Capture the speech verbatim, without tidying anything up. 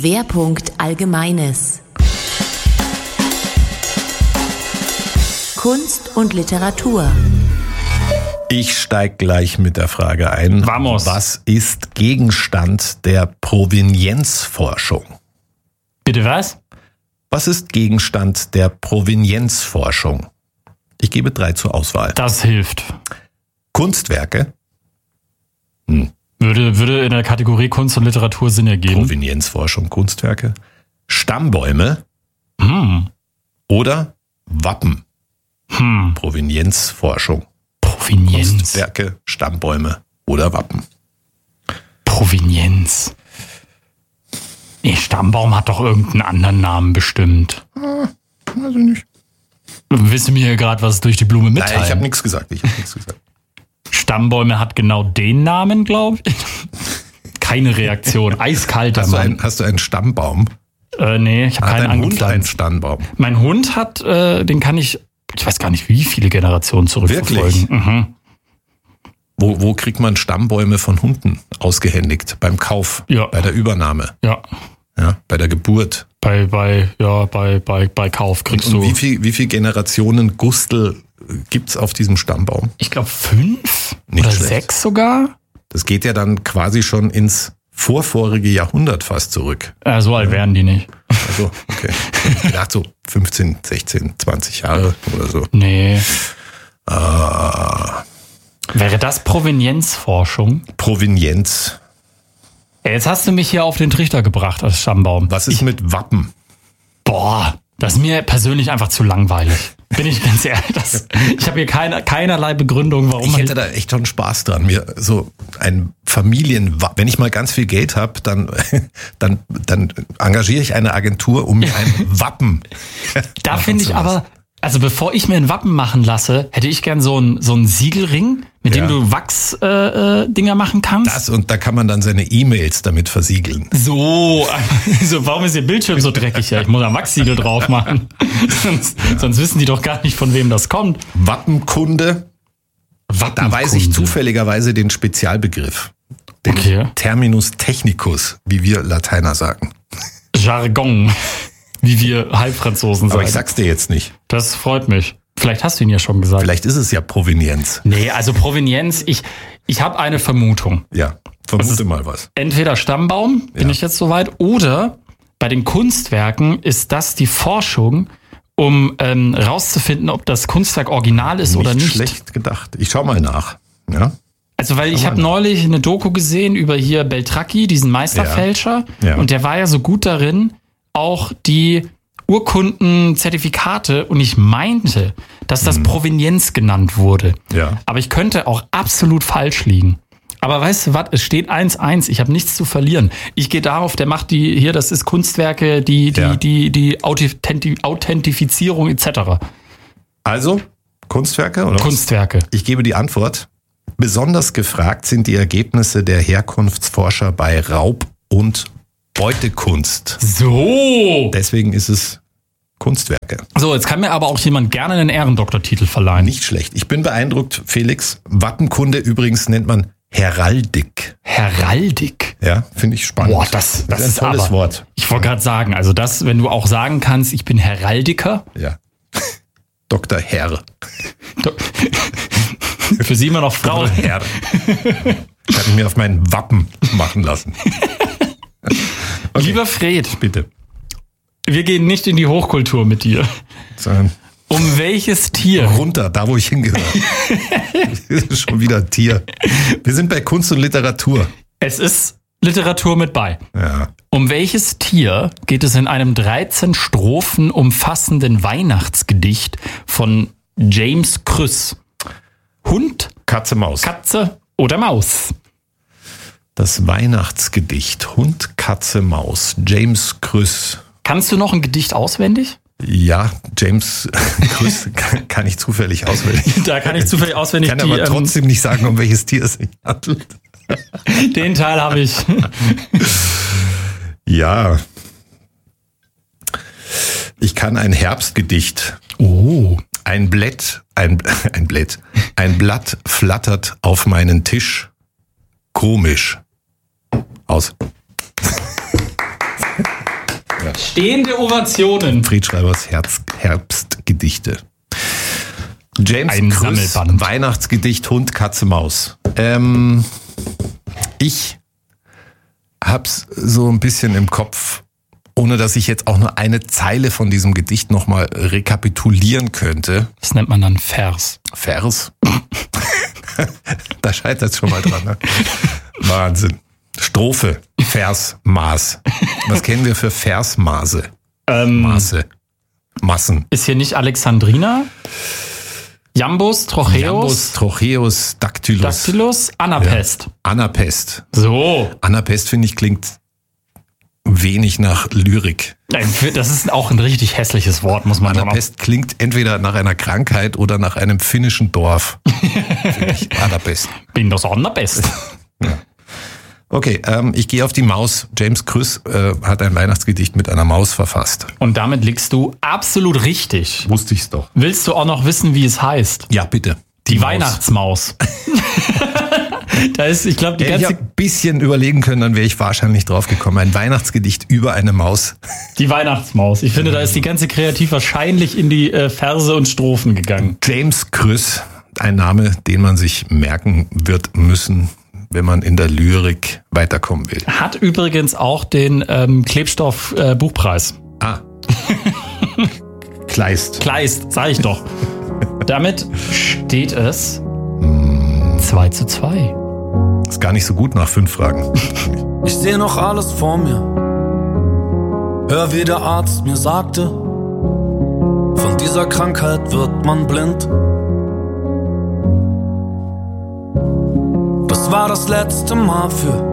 Schwerpunkt Allgemeines. Kunst und Literatur. Ich steige gleich mit der Frage ein. Vamos. Was ist Gegenstand der Provenienzforschung? Bitte was? Was ist Gegenstand der Provenienzforschung? Ich gebe drei zur Auswahl. Das hilft. Kunstwerke. Hm. Würde, würde in der Kategorie Kunst und Literatur Sinn ergeben. Provenienzforschung, Kunstwerke. Stammbäume. Hm. Oder Wappen. Hm. Provenienzforschung. Provenienz. Kunstwerke, Stammbäume oder Wappen. Provenienz. Nee, Stammbaum hat doch irgendeinen anderen Namen bestimmt. Ah, weiß ich nicht. Willst du mir hier gerade was durch die Blume mitteilen? Nein, ich habe nichts gesagt. Ich habe nichts gesagt. Stammbäume hat genau den Namen, glaube ich. Keine Reaktion. Eiskalter Hast du, Mann. ein, hast du einen Stammbaum? Äh, nee, ich habe Hat keinen dein Hund einen angepflanzt. Stammbaum? Mein Hund hat, äh, den kann ich, ich weiß gar nicht, wie viele Generationen zurückverfolgen. Wirklich? Mhm. Wo, wo kriegt man Stammbäume von Hunden ausgehändigt? Beim Kauf, Ja. bei der Übernahme, Ja, ja, bei der Geburt. bei, bei, ja, bei, bei, bei Kauf kriegst Und du, wie viel, wie viel Generationen Gustel gibt's auf diesem Stammbaum? ich glaube, fünf Nicht oder schlecht. sechs sogar. Das geht ja dann quasi schon ins vorvorige Jahrhundert fast zurück. Äh, so alt werden die nicht. Also, okay. Ich dachte so fünfzehn, sechzehn, zwanzig Jahre oder so. Nee. Ah, Wäre das Provenienzforschung? Provenienz. Ey, jetzt hast du mich hier auf den Trichter gebracht als Stammbaum. Was ist mit Wappen? Boah, das ist mir persönlich einfach zu langweilig. Bin ich ganz ehrlich. Das, ich habe hier keine, keinerlei Begründung, warum Ich man... hätte da echt schon Spaß dran, mir so ein Familienwappen, wenn ich mal ganz viel Geld habe, dann, dann, dann engagiere ich eine Agentur, um mir ein Wappen Da machen finde zu ich lassen. aber, also bevor ich mir ein Wappen machen lasse, hätte ich gern so ein so ein Siegelring, mit Ja. dem du Wachs-Dinger äh, Dinger machen kannst. Das und da kann man dann seine E-Mails damit versiegeln. So, so, warum ist Ihr Bildschirm so dreckig? Ja, ich muss ein Wachssiegel drauf machen. sonst, sonst wissen die doch gar nicht, von wem das kommt. Wappenkunde, da weiß ich zufälligerweise den Spezialbegriff. Den Okay. Terminus technicus, wie wir Lateiner sagen. Jargon, wie wir Halbfranzosen Aber sagen. ich sag's dir jetzt nicht. Das freut mich. Vielleicht hast du ihn ja schon gesagt. Vielleicht ist es ja Provenienz. Nee, also Provenienz, ich, ich habe eine Vermutung. Ja, vermute mal was. Entweder Stammbaum, bin Ja. ich jetzt soweit, oder bei den Kunstwerken ist das die Forschung, um ähm, rauszufinden, ob das Kunstwerk original ist oder nicht. Schlecht gedacht. Ich schau mal nach. Ja. Also, weil ich Schau habe mal nach. neulich eine Doku gesehen über hier Beltracchi, diesen Meisterfälscher, Ja. Ja. und der war ja so gut darin, auch die Urkunden, Zertifikate, und ich meinte, dass das Provenienz genannt wurde. Mhm. Ja. Aber ich könnte auch absolut falsch liegen. Aber weißt du was, es steht eins eins, ich habe nichts zu verlieren. Ich gehe darauf, der macht die hier, das ist Kunstwerke, die die Ja. die die Authenti- Authentifizierung et cetera. Also, Kunstwerke oder was? Kunstwerke. Ich gebe die Antwort. Besonders gefragt sind die Ergebnisse der Herkunftsforscher bei Raub- und Beutekunst. So. Deswegen ist es Kunstwerke. So, jetzt kann mir aber auch jemand gerne einen Ehrendoktortitel verleihen. Nicht schlecht. Ich bin beeindruckt, Felix. Wappenkunde übrigens nennt man Heraldik. Heraldik. Ja, finde ich spannend. Boah, das, das, ist ein ist tolles aber, Wort. Ich wollte gerade sagen, also das, wenn du auch sagen kannst, ich bin Heraldiker. Ja. Doktor Herr. Für Sie immer noch Frau. Herr. Ich habe mir auf meinen Wappen machen lassen. Okay. Lieber Fred, Bitte. wir gehen nicht in die Hochkultur mit dir. Sondern Um welches Tier? runter, da wo ich hingehöre. Das ist schon wieder ein Tier. Wir sind bei Kunst und Literatur. Es ist Literatur mit bei. Ja. Um welches Tier geht es in einem dreizehn Strophen umfassenden Weihnachtsgedicht von James Krüss? Hund, Katze, Maus. Katze oder Maus? Das Weihnachtsgedicht Hund, Katze, Maus. James Krüss. Kannst du noch ein Gedicht auswendig? Ja, James Krüss kann, kann ich zufällig auswendig. Da kann ich zufällig auswendig Ich kann die, aber trotzdem nicht sagen, um welches Tier es sich handelt. ähm, den Teil habe ich. Ja. Ich kann ein Herbstgedicht. Oh. Ein Blatt, ein, ein Blatt, ein Blatt flattert auf meinen Tisch. Komisch. Aus. Stehende Ovationen. Fred Schreibers Herz, Herbstgedichte. James Ein Krüss, Sammelband. Weihnachtsgedicht Hund, Katze, Maus. Ähm, ich hab's so ein bisschen im Kopf, ohne dass ich jetzt auch nur eine Zeile von diesem Gedicht nochmal rekapitulieren könnte. Das nennt man dann Vers. Vers? Da scheitert es schon mal dran. Ne? Wahnsinn. Strophe, Vers, Maß. Was kennen wir für Versmaße? Ähm, Maße. Massen. Ist hier nicht Alexandrina? Jambus, Trocheus, Jambus, Trocheus, Dactylus. Dactylus, Anapest. Ja. Anapest. So. Anapest, finde ich, klingt wenig nach Lyrik. Das ist auch ein richtig hässliches Wort, muss man sagen. Anapest klingt entweder nach einer Krankheit oder nach einem finnischen Dorf. ich. Anapest. Bin das Anapest. Ja. Okay, ähm, ich gehe auf die Maus. James Krüss äh, hat ein Weihnachtsgedicht mit einer Maus verfasst. Und damit liegst du absolut richtig. Wusste ich's doch. Willst du auch noch wissen, wie es heißt? Ja, bitte. Die, Die Weihnachtsmaus. Da ist, ich glaube, die Hätte ich ganze... ein bisschen überlegen können, dann wäre ich wahrscheinlich drauf gekommen. Ein Weihnachtsgedicht über eine Maus. Die Weihnachtsmaus. Ich finde, da ist die ganze Kreativ wahrscheinlich in die äh, Verse und Strophen gegangen. James Krüss, ein Name, den man sich merken wird müssen, wenn man in der Lyrik weiterkommen will. Hat übrigens auch den ähm, Klebstoff-Buchpreis. Äh, ah. Kleist. Kleist, sag ich doch. Damit steht es zwei zu zwei. Ist gar nicht so gut nach fünf Fragen. Ich sehe noch alles vor mir. Hör, wie der Arzt mir sagte, von dieser Krankheit wird man blind. Das war das letzte Mal für